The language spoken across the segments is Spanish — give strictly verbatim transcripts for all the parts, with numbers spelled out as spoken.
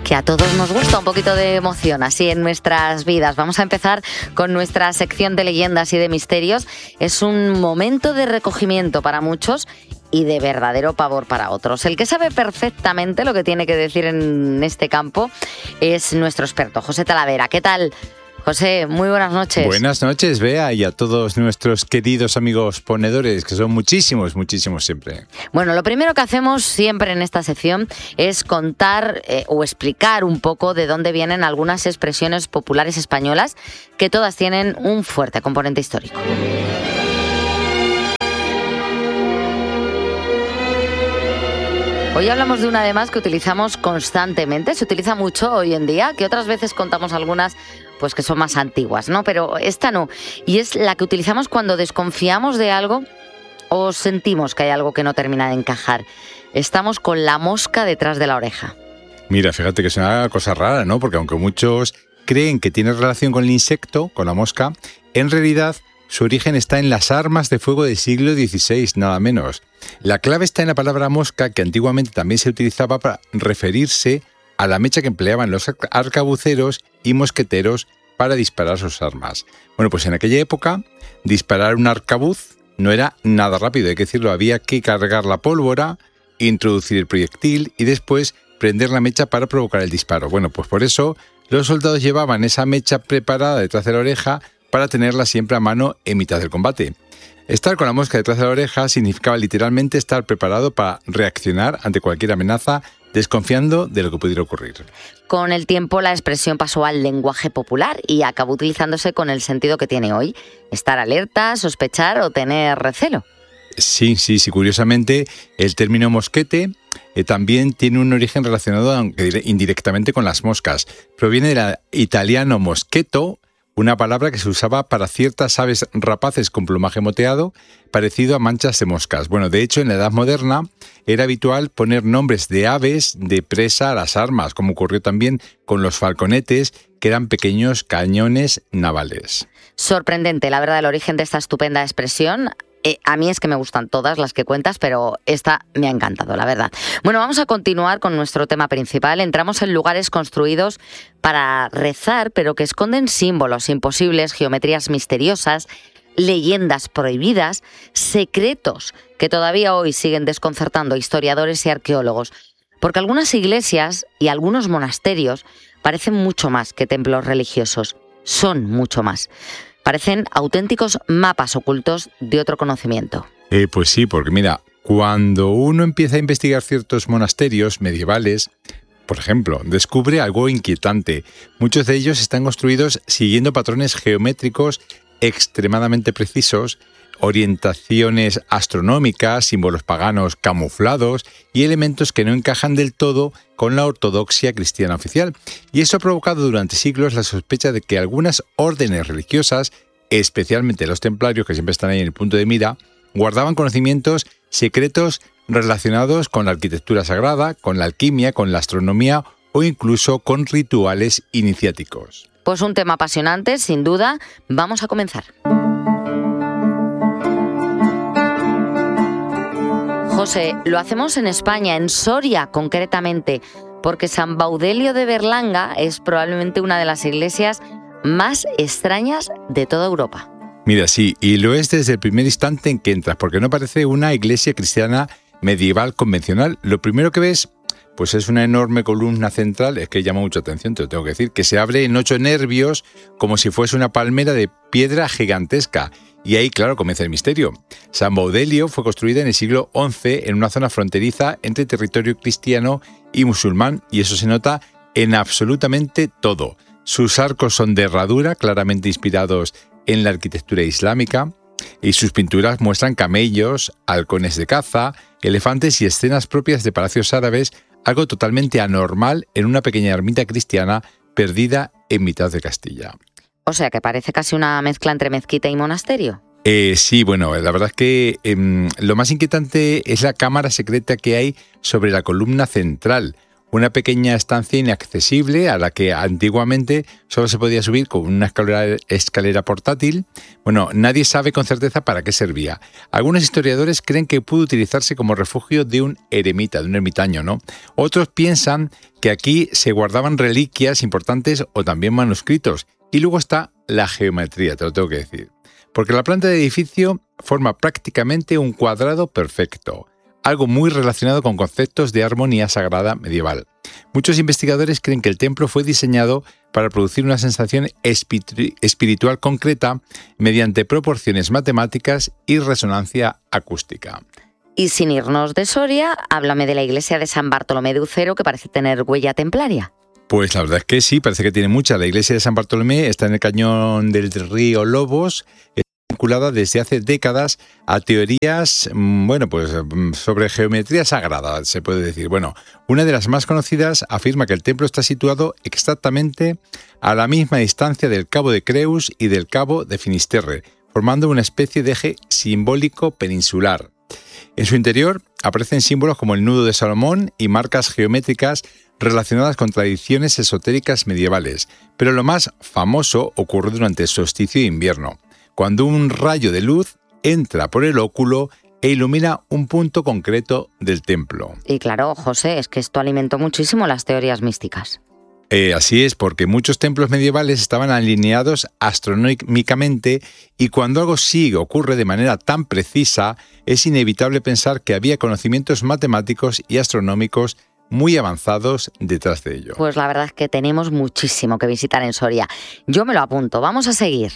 que a todos nos gusta un poquito de emoción así en nuestras vidas. Vamos a empezar con nuestra sección de leyendas y de misterios. Es un momento de recogimiento para muchos y de verdadero pavor para otros. El que sabe perfectamente lo que tiene que decir en este campo es nuestro experto, José Talavera. ¿Qué tal, José? Muy buenas noches. Buenas noches, Bea, y a todos nuestros queridos amigos ponedores, que son muchísimos, muchísimos siempre. Bueno, lo primero que hacemos siempre en esta sección es contar eh, o explicar un poco de dónde vienen algunas expresiones populares españolas que todas tienen un fuerte componente histórico. Hoy hablamos de una además que utilizamos constantemente, se utiliza mucho hoy en día, que otras veces contamos algunas pues que son más antiguas, ¿no? Pero esta no, y es la que utilizamos cuando desconfiamos de algo o sentimos que hay algo que no termina de encajar. Estamos con la mosca detrás de la oreja. Mira, fíjate que es una cosa rara, ¿no? Porque aunque muchos creen que tiene relación con el insecto, con la mosca, en realidad su origen está en las armas de fuego del siglo dieciséis, nada menos. La clave está en la palabra mosca, que antiguamente también se utilizaba para referirse a la mecha que empleaban los arcabuceros y mosqueteros para disparar sus armas. Bueno, pues en aquella época, disparar un arcabuz no era nada rápido, hay que decirlo, había que cargar la pólvora, introducir el proyectil y después prender la mecha para provocar el disparo. Bueno, pues por eso los soldados llevaban esa mecha preparada detrás de la oreja para tenerla siempre a mano en mitad del combate. Estar con la mosca detrás de la oreja significaba literalmente estar preparado para reaccionar ante cualquier amenaza, desconfiando de lo que pudiera ocurrir. Con el tiempo la expresión pasó al lenguaje popular y acabó utilizándose con el sentido que tiene hoy: estar alerta, sospechar o tener recelo. Sí, sí, sí. Curiosamente, el término mosquete eh, también tiene un origen relacionado, aunque indirectamente, con las moscas. Proviene del italiano moschetto, una palabra que se usaba para ciertas aves rapaces con plumaje moteado, parecido a manchas de moscas. Bueno, de hecho, en la Edad Moderna era habitual poner nombres de aves de presa a las armas, como ocurrió también con los falconetes, que eran pequeños cañones navales. Sorprendente, la verdad, el origen de esta estupenda expresión. Eh, a mí es que me gustan todas las que cuentas, pero esta me ha encantado, la verdad. Bueno, vamos a continuar con nuestro tema principal. Entramos en lugares construidos para rezar, pero que esconden símbolos imposibles, geometrías misteriosas, leyendas prohibidas, secretos que todavía hoy siguen desconcertando historiadores y arqueólogos. Porque algunas iglesias y algunos monasterios parecen mucho más que templos religiosos. Son mucho más. Parecen auténticos mapas ocultos de otro conocimiento. Eh, pues sí, porque mira, cuando uno empieza a investigar ciertos monasterios medievales, por ejemplo, descubre algo inquietante. Muchos de ellos están construidos siguiendo patrones geométricos extremadamente precisos, orientaciones astronómicas, símbolos paganos camuflados y elementos que no encajan del todo con la ortodoxia cristiana oficial. Y eso ha provocado durante siglos la sospecha de que algunas órdenes religiosas, especialmente los templarios, que siempre están ahí en el punto de mira, guardaban conocimientos secretos relacionados con la arquitectura sagrada, con la alquimia, con la astronomía o incluso con rituales iniciáticos. Pues un tema apasionante, sin duda. Vamos a comenzar. José, lo hacemos en España, en Soria concretamente, porque San Baudelio de Berlanga es probablemente una de las iglesias más extrañas de toda Europa. Mira, sí, y lo es desde el primer instante en que entras, porque no parece una iglesia cristiana medieval convencional. Lo primero que ves, pues es una enorme columna central, es que llama mucha atención, te lo tengo que decir, que se abre en ocho nervios como si fuese una palmera de piedra gigantesca. Y ahí, claro, comienza el misterio. San Baudelio fue construida en el siglo once en una zona fronteriza entre territorio cristiano y musulmán, y eso se nota en absolutamente todo. Sus arcos son de herradura, claramente inspirados en la arquitectura islámica, y sus pinturas muestran camellos, halcones de caza, elefantes y escenas propias de palacios árabes, algo totalmente anormal en una pequeña ermita cristiana perdida en mitad de Castilla. O sea que parece casi una mezcla entre mezquita y monasterio. Eh, sí, bueno, la verdad es que eh, lo más inquietante es la cámara secreta que hay sobre la columna central, una pequeña estancia inaccesible a la que antiguamente solo se podía subir con una escalera, escalera portátil. Bueno, nadie sabe con certeza para qué servía. Algunos historiadores creen que pudo utilizarse como refugio de un eremita, de un ermitaño, ¿no? Otros piensan que aquí se guardaban reliquias importantes o también manuscritos. Y luego está la geometría, te lo tengo que decir. Porque la planta del edificio forma prácticamente un cuadrado perfecto, algo muy relacionado con conceptos de armonía sagrada medieval. Muchos investigadores creen que el templo fue diseñado para producir una sensación espiritual concreta mediante proporciones matemáticas y resonancia acústica. Y sin irnos de Soria, háblame de la iglesia de San Bartolomé de Ucero, que parece tener huella templaria. Pues la verdad es que sí, parece que tiene mucha. La iglesia de San Bartolomé está en el cañón del río Lobos, vinculada desde hace décadas a teorías, bueno, pues sobre geometría sagrada, se puede decir. Bueno, una de las más conocidas afirma que el templo está situado exactamente a la misma distancia del Cabo de Creus y del Cabo de Finisterre, formando una especie de eje simbólico peninsular. En su interior aparecen símbolos como el nudo de Salomón y marcas geométricas relacionadas con tradiciones esotéricas medievales, pero lo más famoso ocurre durante el solsticio de invierno, cuando un rayo de luz entra por el óculo e ilumina un punto concreto del templo. Y claro, José, es que esto alimentó muchísimo las teorías místicas. Eh, así es, porque muchos templos medievales estaban alineados astronómicamente y cuando algo sí ocurre de manera tan precisa, es inevitable pensar que había conocimientos matemáticos y astronómicos muy avanzados detrás de ello. Pues la verdad es que tenemos muchísimo que visitar en Soria. Yo me lo apunto, vamos a seguir.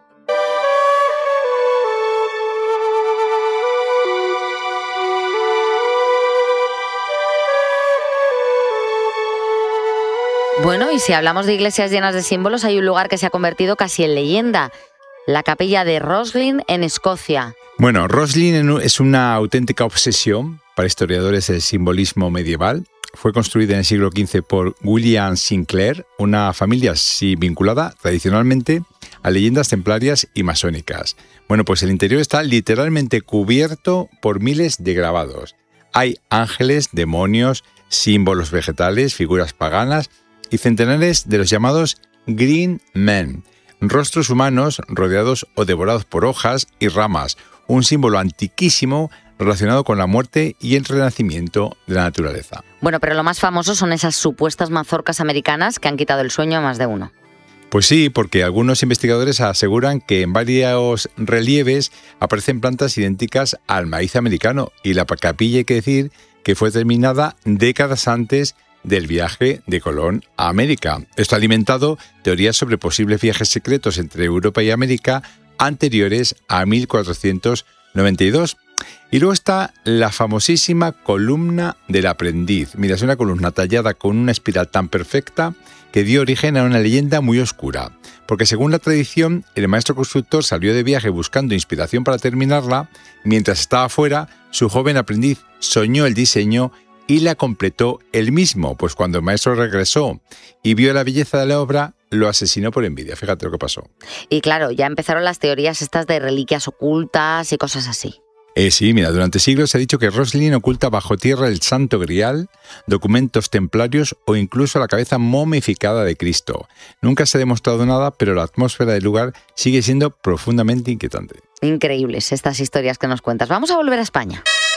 Bueno, y si hablamos de iglesias llenas de símbolos, hay un lugar que se ha convertido casi en leyenda, la capilla de Roslin en Escocia. Bueno, Roslin es una auténtica obsesión para historiadores del simbolismo medieval. Fue construida en el siglo quince por William Sinclair, una familia así vinculada tradicionalmente a leyendas templarias y masónicas. Bueno, pues el interior está literalmente cubierto por miles de grabados. Hay ángeles, demonios, símbolos vegetales, figuras paganas y centenares de los llamados Green Men, rostros humanos rodeados o devorados por hojas y ramas, un símbolo antiquísimo relacionado con la muerte y el renacimiento de la naturaleza. Bueno, pero lo más famoso son esas supuestas mazorcas americanas que han quitado el sueño a más de uno. Pues sí, porque algunos investigadores aseguran que en varios relieves aparecen plantas idénticas al maíz americano y la capilla, hay que decir, que fue terminada décadas antes del viaje de Colón a América. Esto ha alimentado teorías sobre posibles viajes secretos entre Europa y América anteriores a mil cuatrocientos noventa y dos. Y luego está la famosísima columna del aprendiz. Mira, es una columna tallada con una espiral tan perfecta que dio origen a una leyenda muy oscura. Porque según la tradición, el maestro constructor salió de viaje buscando inspiración para terminarla. Mientras estaba fuera, su joven aprendiz soñó el diseño y la completó él mismo, pues cuando el maestro regresó y vio la belleza de la obra, lo asesinó por envidia. Fíjate lo que pasó. Y claro, ya empezaron las teorías estas de reliquias ocultas y cosas así. Eh, sí, mira, durante siglos se ha dicho que Roslin oculta bajo tierra el Santo Grial, documentos templarios o incluso la cabeza momificada de Cristo. Nunca se ha demostrado nada, pero la atmósfera del lugar sigue siendo profundamente inquietante. Increíbles estas historias que nos cuentas. Vamos a volver a España.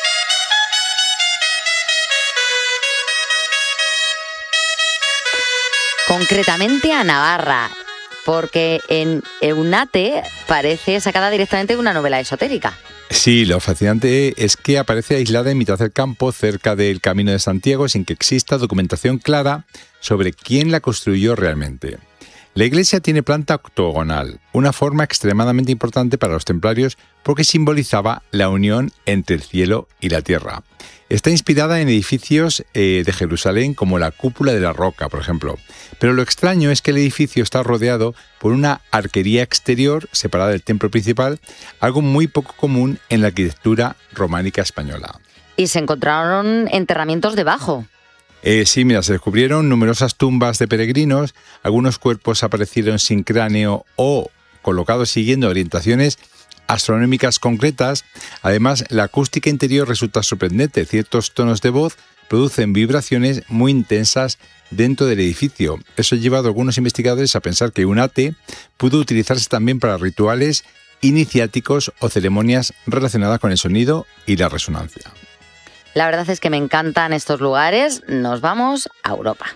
Concretamente a Navarra, porque en Eunate parece sacada directamente de una novela esotérica. Sí, lo fascinante es que aparece aislada en mitad del campo, cerca del Camino de Santiago, sin que exista documentación clara sobre quién la construyó realmente. La iglesia tiene planta octogonal, una forma extremadamente importante para los templarios porque simbolizaba la unión entre el cielo y la tierra. Está inspirada en edificios eh, de Jerusalén como la Cúpula de la Roca, por ejemplo. Pero lo extraño es que el edificio está rodeado por una arquería exterior separada del templo principal, algo muy poco común en la arquitectura románica española. Y se encontraron enterramientos debajo. Eh, sí, mira, se descubrieron numerosas tumbas de peregrinos, algunos cuerpos aparecieron sin cráneo o colocados siguiendo orientaciones astronómicas concretas. Además, la acústica interior resulta sorprendente. Ciertos tonos de voz producen vibraciones muy intensas dentro del edificio. Eso ha llevado a algunos investigadores a pensar que un ate pudo utilizarse también para rituales iniciáticos o ceremonias relacionadas con el sonido y la resonancia. La verdad es que me encantan estos lugares. Nos vamos a Europa.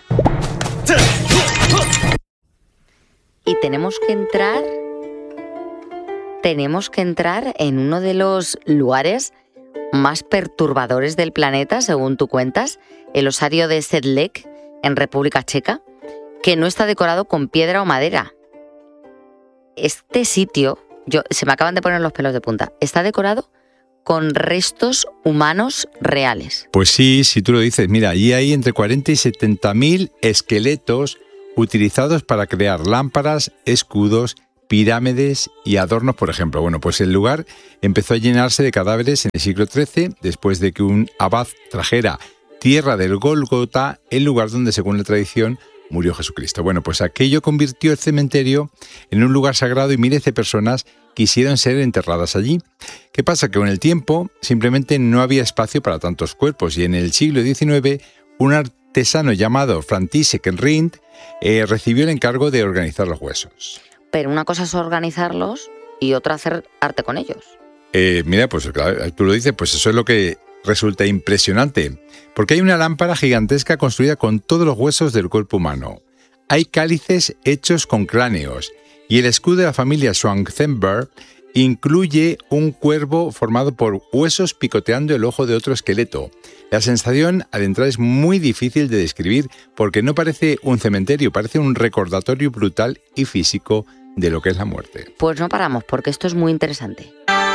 Y tenemos que entrar, tenemos que entrar en uno de los lugares más perturbadores del planeta, según tú cuentas, el osario de Sedlec, en República Checa, que no está decorado con piedra o madera. Este sitio, yo, se me acaban de poner los pelos de punta, está decorado con restos humanos reales. Pues sí, si tú lo dices, mira, allí hay entre cuarenta y setenta mil esqueletos utilizados para crear lámparas, escudos, pirámides y adornos, por ejemplo. Bueno, pues el lugar empezó a llenarse de cadáveres en el siglo trece, después de que un abad trajera tierra del Gólgota, el lugar donde, según la tradición, murió Jesucristo. Bueno, pues aquello convirtió el cementerio en un lugar sagrado y miles de personas quisieron ser enterradas allí. ¿Qué pasa? Que con el tiempo simplemente no había espacio para tantos cuerpos y en el siglo diecinueve un artesano llamado František Rindt eh, recibió el encargo de organizar los huesos. Pero una cosa es organizarlos y otra hacer arte con ellos. Eh, mira, pues claro, tú lo dices, pues eso es lo que resulta impresionante, porque hay una lámpara gigantesca construida con todos los huesos del cuerpo humano. Hay cálices hechos con cráneos y el escudo de la familia Schwanzenberg incluye un cuervo formado por huesos picoteando el ojo de otro esqueleto. La sensación al entrar es muy difícil de describir porque no parece un cementerio, parece un recordatorio brutal y físico de lo que es la muerte. Pues no paramos porque esto es muy interesante.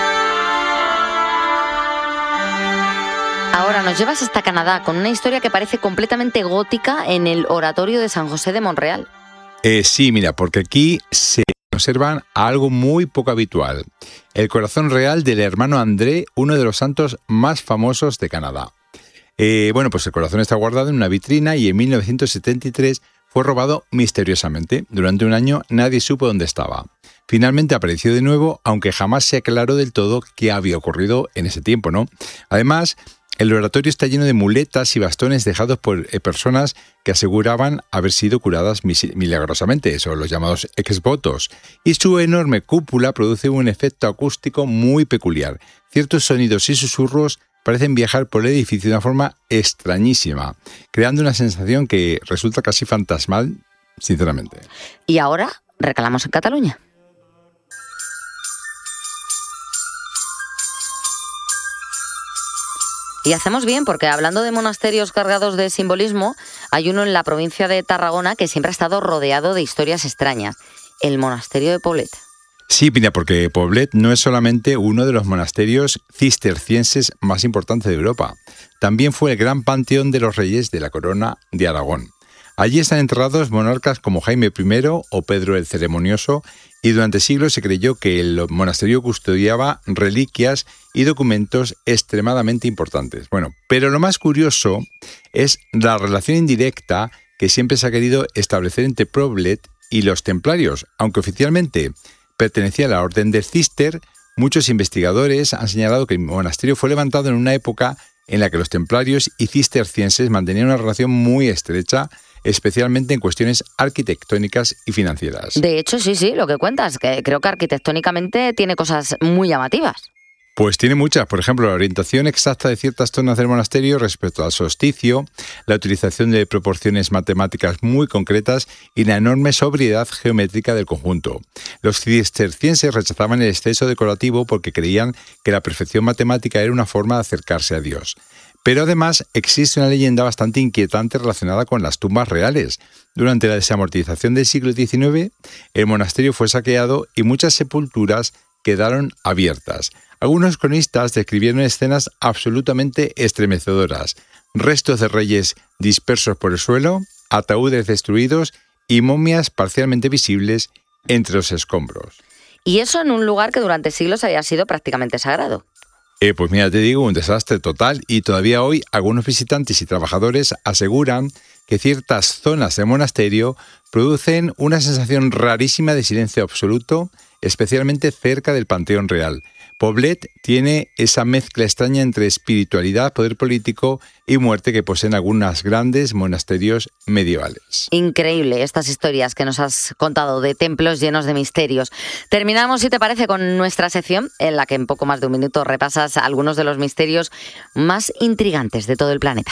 Ahora nos llevas hasta Canadá con una historia que parece completamente gótica en el oratorio de San José de Montreal. Eh, sí, mira, porque aquí se observan algo muy poco habitual. El corazón real del hermano André, uno de los santos más famosos de Canadá. Eh, bueno, pues el corazón está guardado en una vitrina y en mil novecientos setenta y tres fue robado misteriosamente. Durante un año nadie supo dónde estaba. Finalmente apareció de nuevo, aunque jamás se aclaró del todo qué había ocurrido en ese tiempo, ¿no? Además, el oratorio está lleno de muletas y bastones dejados por personas que aseguraban haber sido curadas milagrosamente, eso, los llamados exvotos. Y su enorme cúpula produce un efecto acústico muy peculiar. Ciertos sonidos y susurros parecen viajar por el edificio de una forma extrañísima, creando una sensación que resulta casi fantasmal, sinceramente. Y ahora recalamos en Cataluña. Y hacemos bien, porque hablando de monasterios cargados de simbolismo, hay uno en la provincia de Tarragona que siempre ha estado rodeado de historias extrañas, el monasterio de Poblet. Sí, mira, porque Poblet no es solamente uno de los monasterios cistercienses más importantes de Europa, también fue el gran panteón de los reyes de la corona de Aragón. Allí están enterrados monarcas como Jaime primero o Pedro el Ceremonioso, y durante siglos se creyó que el monasterio custodiaba reliquias y documentos extremadamente importantes. Bueno, pero lo más curioso es la relación indirecta que siempre se ha querido establecer entre Poblet y los templarios. Aunque oficialmente pertenecía a la orden del Císter, muchos investigadores han señalado que el monasterio fue levantado en una época en la que los templarios y cistercienses mantenían una relación muy estrecha, especialmente en cuestiones arquitectónicas y financieras. De hecho, sí, sí, lo que cuentas, que creo que arquitectónicamente tiene cosas muy llamativas. Pues tiene muchas, por ejemplo, la orientación exacta de ciertas zonas del monasterio respecto al solsticio, la utilización de proporciones matemáticas muy concretas y la enorme sobriedad geométrica del conjunto. Los cistercienses rechazaban el exceso decorativo porque creían que la perfección matemática era una forma de acercarse a Dios. Pero además existe una leyenda bastante inquietante relacionada con las tumbas reales. Durante la desamortización del siglo diecinueve, el monasterio fue saqueado y muchas sepulturas quedaron abiertas. Algunos cronistas describieron escenas absolutamente estremecedoras, restos de reyes dispersos por el suelo, ataúdes destruidos y momias parcialmente visibles entre los escombros. Y eso en un lugar que durante siglos había sido prácticamente sagrado. Eh, pues mira, te digo, un desastre total, y todavía hoy algunos visitantes y trabajadores aseguran que ciertas zonas del monasterio producen una sensación rarísima de silencio absoluto, especialmente cerca del Panteón Real. Poblet tiene esa mezcla extraña entre espiritualidad, poder político y muerte que poseen algunos grandes monasterios medievales. Increíble estas historias que nos has contado de templos llenos de misterios. Terminamos, si te parece, con nuestra sección en la que en poco más de un minuto repasas algunos de los misterios más intrigantes de todo el planeta.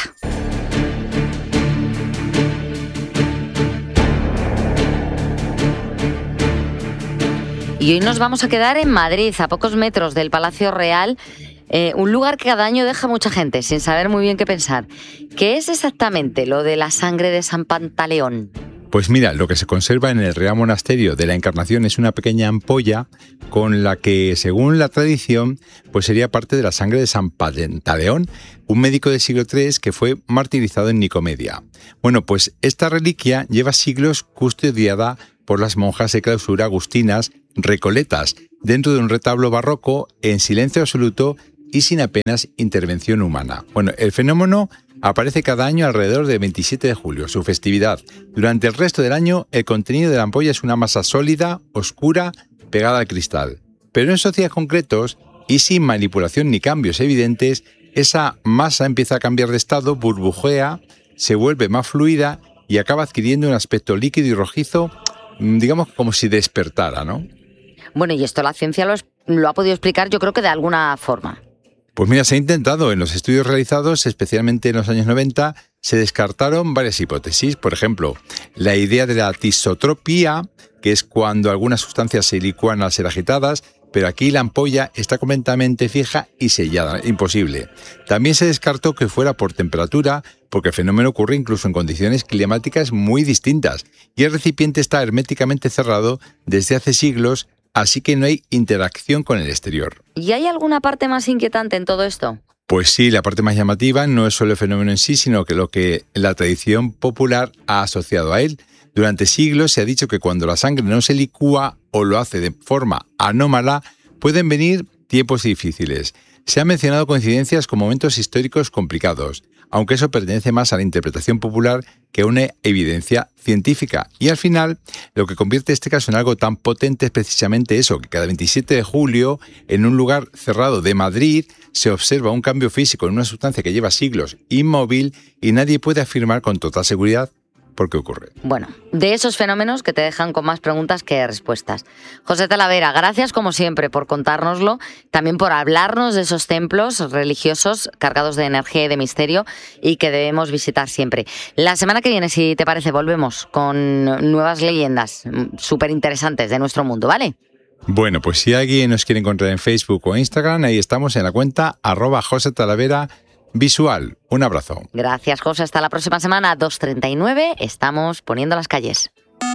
Y hoy nos vamos a quedar en Madrid, a pocos metros del Palacio Real, eh, un lugar que cada año deja mucha gente sin saber muy bien qué pensar. ¿Qué es exactamente lo de la sangre de San Pantaleón? Pues mira, lo que se conserva en el Real Monasterio de la Encarnación es una pequeña ampolla con la que, según la tradición, pues sería parte de la sangre de San Pantaleón, un médico del siglo tercero que fue martirizado en Nicomedia. Bueno, pues esta reliquia lleva siglos custodiada por las monjas de clausura agustinas recoletas dentro de un retablo barroco en silencio absoluto y sin apenas intervención humana. Bueno, el fenómeno aparece cada año alrededor del veintisiete de julio, su festividad. Durante el resto del año, el contenido de la ampolla es una masa sólida, oscura, pegada al cristal. Pero en esos días concretos, y sin manipulación ni cambios evidentes, esa masa empieza a cambiar de estado, burbujea, se vuelve más fluida y acaba adquiriendo un aspecto líquido y rojizo, digamos como si despertara, ¿no? Bueno, y esto la ciencia lo, lo ha podido explicar, yo creo que de alguna forma. Pues mira, se ha intentado. En los estudios realizados, especialmente en los años noventa, se descartaron varias hipótesis. Por ejemplo, la idea de la tisotropía, que es cuando algunas sustancias se licúan al ser agitadas, pero aquí la ampolla está completamente fija y sellada, imposible. También se descartó que fuera por temperatura, porque el fenómeno ocurre incluso en condiciones climáticas muy distintas, y el recipiente está herméticamente cerrado desde hace siglos, así que no hay interacción con el exterior. ¿Y hay alguna parte más inquietante en todo esto? Pues sí, la parte más llamativa no es solo el fenómeno en sí, sino que lo que la tradición popular ha asociado a él. Durante siglos se ha dicho que cuando la sangre no se licúa o lo hace de forma anómala, pueden venir tiempos difíciles. Se han mencionado coincidencias con momentos históricos complicados, aunque eso pertenece más a la interpretación popular que a una evidencia científica. Y al final, lo que convierte este caso en algo tan potente es precisamente eso, que cada veintisiete de julio, en un lugar cerrado de Madrid, se observa un cambio físico en una sustancia que lleva siglos inmóvil y nadie puede afirmar con total seguridad por qué ocurre. Bueno, de esos fenómenos que te dejan con más preguntas que respuestas. José Talavera, gracias como siempre por contárnoslo, también por hablarnos de esos templos religiosos cargados de energía y de misterio y que debemos visitar siempre. La semana que viene, si te parece, volvemos con nuevas leyendas súper interesantes de nuestro mundo, ¿vale? Bueno, pues si alguien nos quiere encontrar en Facebook o Instagram, ahí estamos en la cuenta arroba José Talavera Visual. Un abrazo. Gracias, José. Hasta la próxima semana, dos treinta y nueve. Estamos poniendo las calles.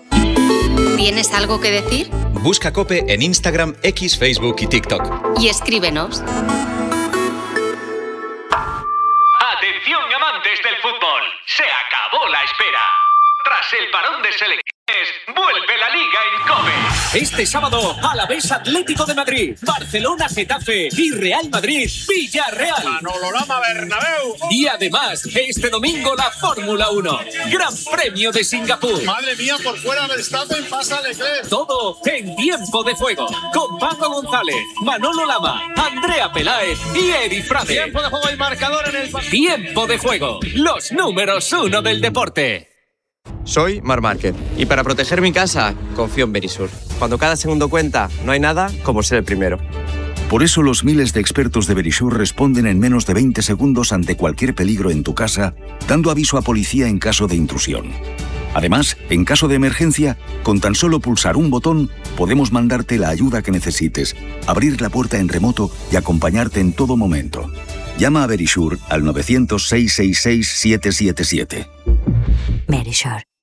¿Tienes algo que decir? Busca COPE en Instagram, X, Facebook y TikTok. Y escríbenos. Atención, amantes del fútbol. Se acabó la espera. Tras el parón de selecciones, vuelve la Liga en COPE. Este sábado, Alavés Atlético de Madrid, Barcelona Getafe y Real Madrid Villarreal. Manolo-Lama Bernabéu. Y además, este domingo la Fórmula uno. Gran Premio de Singapur. Madre mía, por fuera Verstappen pasa Leclerc. Todo en Tiempo de Juego. Con Paco González, Manolo Lama, Andrea Peláez y Eri Frade. Tiempo de juego y marcador en el... Tiempo de Juego. Los números uno del deporte. Soy Mar Márquez y para proteger mi casa confío en Verisur. Cuando cada segundo cuenta, no hay nada como ser el primero. Por eso los miles de expertos de Verisur responden en menos de veinte segundos ante cualquier peligro en tu casa, dando aviso a policía en caso de intrusión. Además, en caso de emergencia, con tan solo pulsar un botón, podemos mandarte la ayuda que necesites, abrir la puerta en remoto y acompañarte en todo momento. Llama a Verisur al nueve cero cero, seis seis seis, siete siete siete. Verisur.